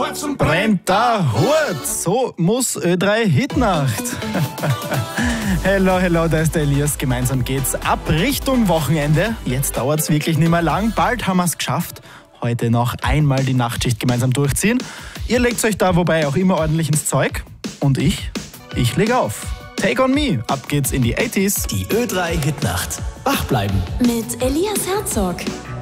brennt der Hut. So muss Ö3 Hitnacht. Hello, da ist der Elias. Gemeinsam geht's ab Richtung Wochenende. Jetzt dauert's wirklich nicht mehr lang. Bald haben wir's geschafft. Heute noch einmal die Nachtschicht gemeinsam durchziehen. Ihr legt euch da wobei auch immer ordentlich ins Zeug. Und ich lege auf. Take on me. Ab geht's in die 80s. Die Ö3 Hitnacht. Wach bleiben. Mit Elias Herzog.